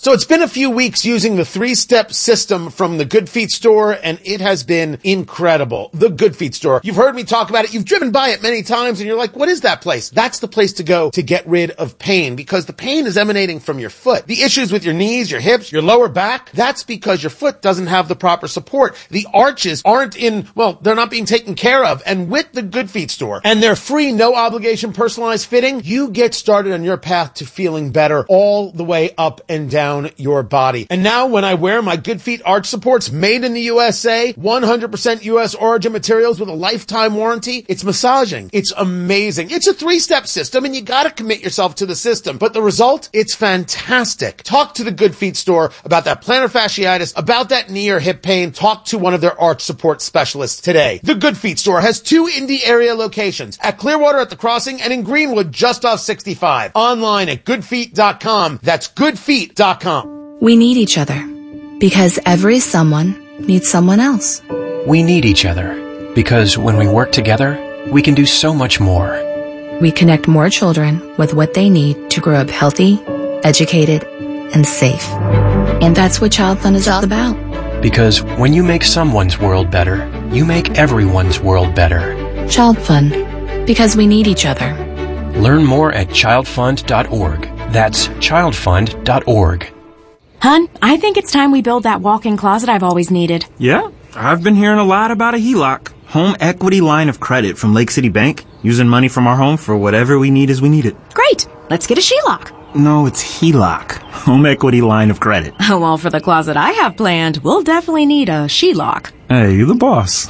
So it's been a few weeks using the 3-step system from the Good Feet store, and it has been incredible. The Good Feet store. You've heard me talk about it. You've driven by it many times, and you're like, what is that place? That's the place to go to get rid of pain, because the pain is emanating from your foot. The issues with your knees, your hips, your lower back, that's because your foot doesn't have the proper support. The arches aren't they're not being taken care of. And with the Good Feet store and their free, no obligation personalized fitting, you get started on your path to feeling better all the way up and down your body. And now when I wear my Good Feet arch supports made in the USA, 100% US origin materials with a lifetime warranty, it's massaging. It's amazing. It's a 3-step system, and you gotta commit yourself to the system. But the result? It's fantastic. Talk to the Good Feet store about that plantar fasciitis, about that knee or hip pain. Talk to one of their arch support specialists today. The Good Feet store has 2 Indy area locations, at Clearwater at the Crossing and in Greenwood just off 65. Online at goodfeet.com. That's goodfeet.com. We need each other because every someone needs someone else. We need each other because when we work together, we can do so much more. We connect more children with what they need to grow up healthy, educated, and safe. And that's what Child Fund is all about. Because when you make someone's world better, you make everyone's world better. Child Fund, because we need each other. Learn more at childfund.org. That's childfund.org. Hun, I think it's time we build that walk-in closet I've always needed. Yeah, I've been hearing a lot about a HELOC. Home equity line of credit from Lake City Bank. Using money from our home for whatever we need as we need it. Great. Let's get a SHELOC. No, it's HELOC. Home equity line of credit. Oh, well, for the closet I have planned, we'll definitely need a SHELOC. Hey, you the boss.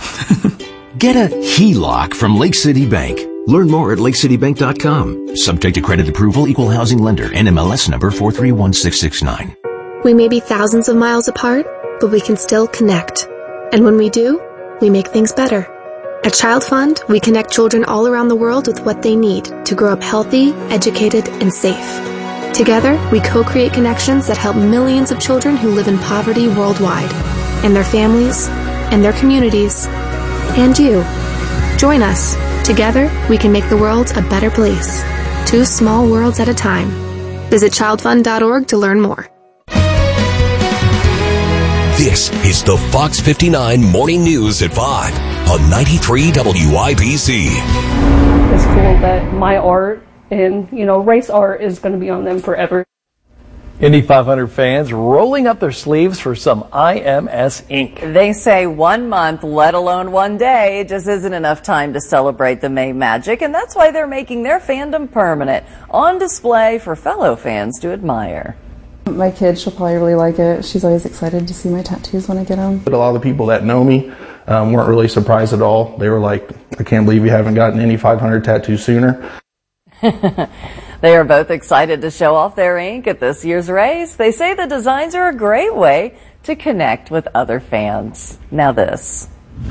Get a HELOC from Lake City Bank. Learn more at lakecitybank.com. Subject to credit approval, equal housing lender, NMLS number 431669. We may be thousands of miles apart, but we can still connect. And when we do, we make things better. At Child Fund, we connect children all around the world with what they need to grow up healthy, educated, and safe. Together, we co-create connections that help millions of children who live in poverty worldwide, and their families, and their communities, and you. Join us. Together, we can make the world a better place. 2 small worlds at a time. Visit childfund.org to learn more. This is the Fox 59 Morning News at 5 on 93 WIBC. It's cool that my art and, race art is going to be on them forever. Indy 500 fans rolling up their sleeves for some IMS ink. They say 1 month, let alone 1 day, just isn't enough time to celebrate the May Magic, and that's why they're making their fandom permanent, on display for fellow fans to admire. My kid, she'll probably really like it. She's always excited to see my tattoos when I get them. A lot of the people that know me weren't really surprised at all. They were like, I can't believe you haven't gotten any 500 tattoos sooner. They are both excited to show off their ink at this year's race. They say the designs are a great way to connect with other fans. Now this.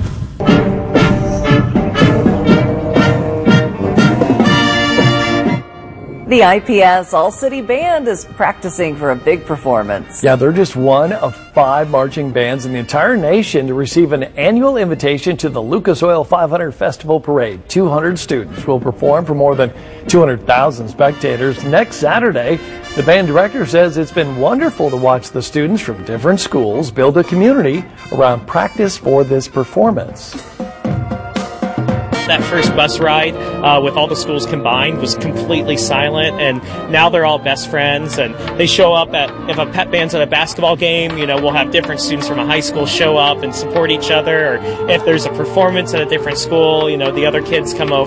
The IPS All-City Band is practicing for a big performance. Yeah, they're just one of 5 marching bands in the entire nation to receive an annual invitation to the Lucas Oil 500 Festival Parade. 200 students will perform for more than 200,000 spectators next Saturday. The band director says it's been wonderful to watch the students from different schools build a community around practice for this performance. That first bus ride with all the schools combined was completely silent, and now they're all best friends, and they show up if a pep band's at a basketball game, we'll have different students from a high school show up and support each other, or if there's a performance at a different school, the other kids come over.